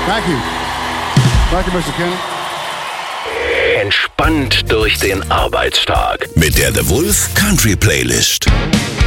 Thank you. Thank you, Mr. Kenny. Entspannt durch den Arbeitstag. Mit der The Wolf Country Playlist.